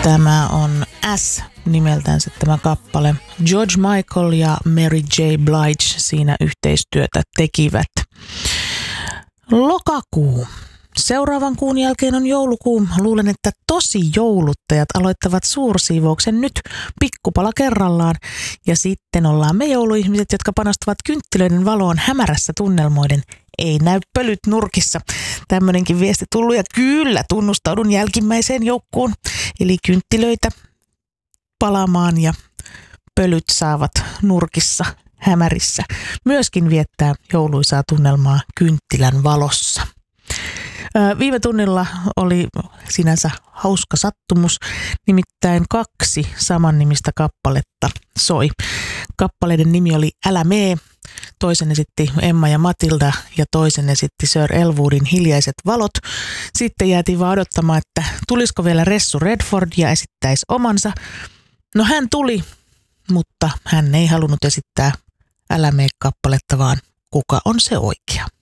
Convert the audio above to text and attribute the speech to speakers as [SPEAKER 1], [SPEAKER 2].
[SPEAKER 1] Tämä on S nimeltänsä tämä kappale. George Michael ja Mary J. Blige siinä yhteistyötä tekivät. Lokakuu. Seuraavan kuun jälkeen on joulukuu. Luulen, että tosi jouluttajat aloittavat suursiivouksen nyt pikkupala kerrallaan. Ja sitten ollaan me jouluihmiset, jotka panostavat kynttilöiden valoon hämärässä tunnelmoiden. Ei näy pölyt nurkissa. Tämmöinenkin viesti tullut ja kyllä tunnustaudun jälkimmäiseen joukkoon. Eli kynttilöitä palamaan ja pölyt saavat nurkissa hämärissä. Myöskin viettää jouluisaa tunnelmaa kynttilän valossa. Viime tunnilla oli sinänsä hauska sattumus, nimittäin 2 samannimistä kappaletta soi. Kappaleiden nimi oli Älä mee, toisen esitti Emma ja Matilda ja toisen esitti Sir Elwoodin Hiljaiset valot. Sitten jäätiin vaan odottamaan, että tulisiko vielä Ressu Redford ja esittäisi omansa. No hän tuli, mutta hän ei halunnut esittää Älä mee kappaletta, vaan Kuka on se oikea.